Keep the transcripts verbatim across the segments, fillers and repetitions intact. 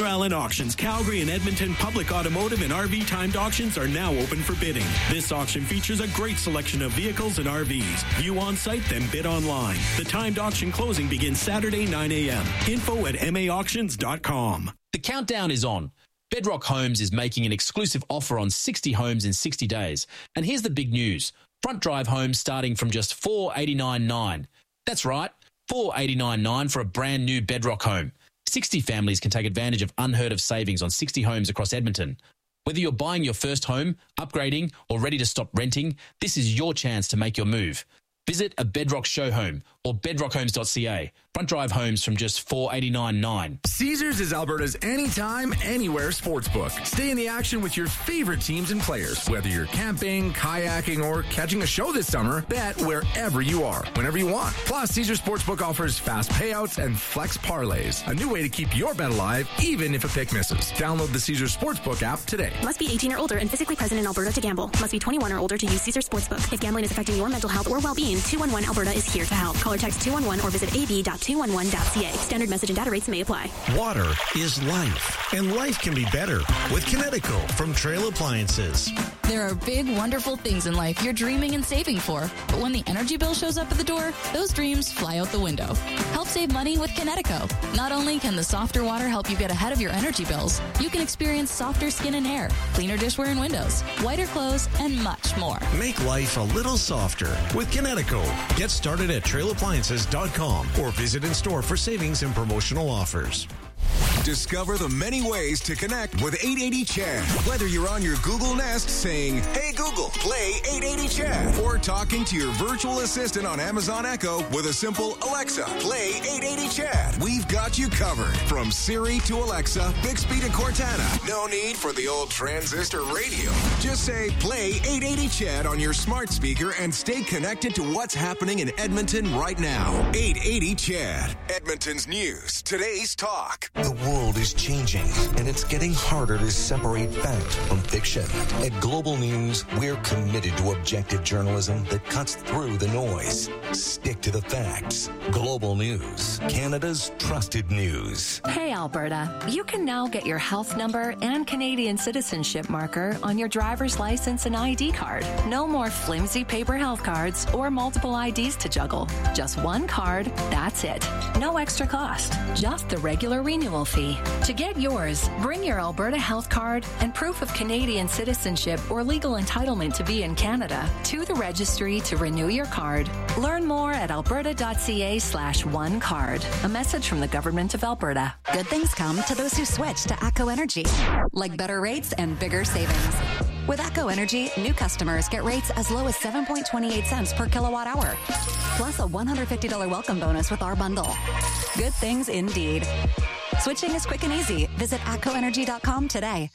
Allen Auctions, Calgary and Edmonton public automotive and R V timed auctions are now open for bidding. This auction features a great selection of vehicles and R Vs. View on site, then bid online. The timed auction closing begins Saturday, nine a.m. Info at m a auctions dot com. The countdown is on. Bedrock Homes is making an exclusive offer on sixty homes in sixty days. And here's the big news. Front drive homes starting from just four hundred eighty-nine dollars and ninety-nine cents. That's right, four hundred eighty-nine dollars and ninety-nine cents for a brand new Bedrock home. sixty families can take advantage of unheard of savings on sixty homes across Edmonton. Whether you're buying your first home, upgrading, or ready to stop renting, this is your chance to make your move. Visit a Bedrock show home or bedrock homes dot c a. Front drive homes from just four hundred eighty-nine dollars and ninety-nine cents. Caesars is Alberta's anytime, anywhere sportsbook. Stay in the action with your favorite teams and players. Whether you're camping, kayaking, or catching a show this summer, bet wherever you are, whenever you want. Plus, Caesars Sportsbook offers fast payouts and flex parlays. A new way to keep your bet alive, even if a pick misses. Download the Caesars Sportsbook app today. Must be eighteen or older and physically present in Alberta to gamble. Must be twenty-one or older to use Caesars Sportsbook. If gambling is affecting your mental health or well-being, two one one Alberta is here to help. Call or text two one one or visit a b dot two one one dot c a. Standard message and data rates may apply. Water is life, and life can be better with Kinetico from Trail Appliances. There are big, wonderful things in life you're dreaming and saving for. But when the energy bill shows up at the door, those dreams fly out the window. Help save money with Kinetico. Not only can the softer water help you get ahead of your energy bills, you can experience softer skin and hair, cleaner dishware and windows, whiter clothes, and much more. Make life a little softer with Kinetico. Get started at trail appliances dot com or visit in store for savings and promotional offers. Discover the many ways to connect with eight eighty Chad. Whether you're on your Google Nest saying, "Hey Google, play eight eighty Chad," or talking to your virtual assistant on Amazon Echo with a simple Alexa, play eight eighty Chad. We've got you covered. From Siri to Alexa, Bixby to Cortana. No need for the old transistor radio. Just say, play eight eighty Chad on your smart speaker and stay connected to what's happening in Edmonton right now. eight eighty Chad. Edmonton's news. Today's talk. The world is changing, and it's getting harder to separate fact from fiction. At Global News, we're committed to objective journalism that cuts through the noise. Stick to the facts. Global News, Canada's trusted news. Hey, Alberta. You can now get your health number and Canadian citizenship marker on your driver's license and I D card. No more flimsy paper health cards or multiple I Ds to juggle. Just one card, that's it. No extra cost. Just the regular renewal fee. To get yours, bring your Alberta health card and proof of Canadian citizenship or legal entitlement to be in Canada to the registry to renew your card. Learn more at alberta dot c a slash one card. A message from the Government of Alberta. Good things come to those who switch to ATCO Energy, like better rates and bigger savings. With ATCO Energy, new customers get rates as low as seven dollars and twenty-eight cents per kilowatt hour, plus a one hundred fifty dollars welcome bonus with our bundle. Good things indeed. Switching is quick and easy. Visit atco energy dot com today.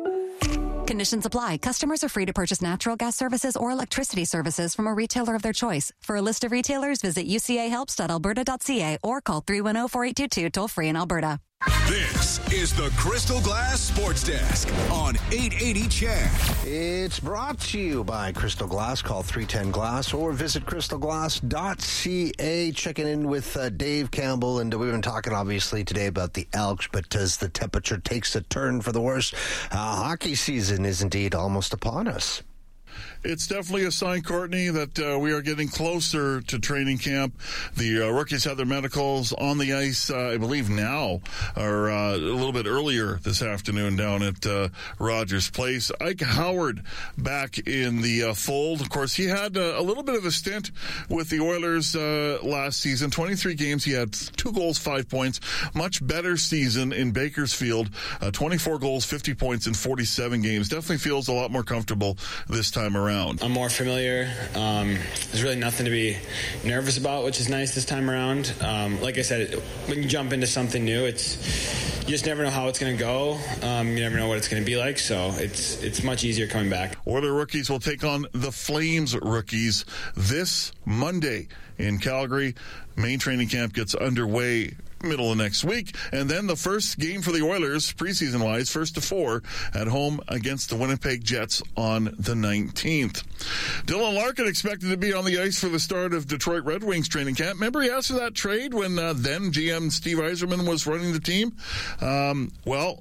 Conditions apply. Customers are free to purchase natural gas services or electricity services from a retailer of their choice. For a list of retailers, visit u c a helps dot alberta dot c a or call three one zero, four eight two two toll free in Alberta. This is the Crystal Glass Sports Desk on eight eighty Chad. It's brought to you by Crystal Glass. Call three one zero glass or visit crystal glass dot c a. Checking in with uh, Dave Campbell, and we've been talking obviously today about the Elks, but as the temperature takes a turn for the worse, uh, hockey season is indeed almost upon us. It's definitely a sign, Courtney, that uh, we are getting closer to training camp. The uh, rookies have their medicals on the ice, uh, I believe now, or uh, a little bit earlier this afternoon down at uh, Rogers Place. Ike Howard back in the uh, fold. Of course, he had uh, a little bit of a stint with the Oilers uh, last season. twenty-three games, he had two goals, five points. Much better season in Bakersfield. Uh, twenty-four goals, fifty points in forty-seven games. Definitely feels a lot more comfortable this time around. I'm more familiar. Um, there's really nothing to be nervous about, which is nice this time around. Um, like I said, when you jump into something new, it's you just never know how it's going to go. Um, you never know what it's going to be like, so it's it's much easier coming back. Oilers rookies will take on the Flames rookies this Monday in Calgary. Main training camp gets underway middle of next week, and then the first game for the Oilers, preseason-wise, first to four, at home against the Winnipeg Jets on the nineteenth. Dylan Larkin expected to be on the ice for the start of Detroit Red Wings training camp. Remember he asked for that trade when uh, then G M Steve Yzerman was running the team? Um, well,